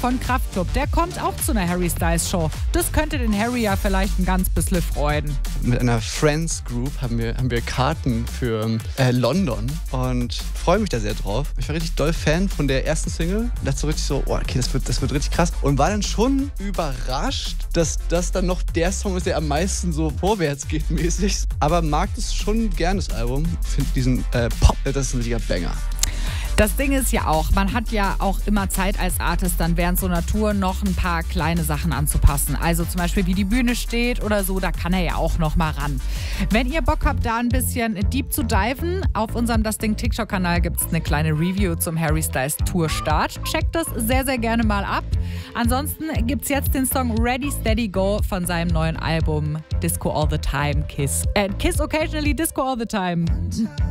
von Kraftklub, der kommt auch zu einer Harry Styles Show. Das könnte den Harry ja vielleicht ein ganz bisschen freuen. Mit einer Friends Group haben wir Karten für London und freue mich da sehr drauf. Ich war richtig doll Fan von der ersten Single. Dachte so richtig so, oh, okay, das wird richtig krass. Und war dann schon überrascht, dass das dann noch der Song ist, der am meisten so vorwärts geht mäßig. Aber mag das schon gern, das Album. Ich finde diesen Pop, das ist ein richtiger Banger. Das Ding ist ja auch, man hat ja auch immer Zeit als Artist dann während so einer Tour noch ein paar kleine Sachen anzupassen. Also zum Beispiel wie die Bühne steht oder so, da kann er ja auch noch mal ran. Wenn ihr Bock habt, da ein bisschen deep zu diven, auf unserem Das Ding TikTok-Kanal gibt es eine kleine Review zum Harry Styles Tourstart. Checkt das sehr, sehr gerne mal ab. Ansonsten gibt es jetzt den Song Ready, Steady, Go von seinem neuen Album Disco All the Time, Kiss. Kiss Occasionally, Disco All the Time.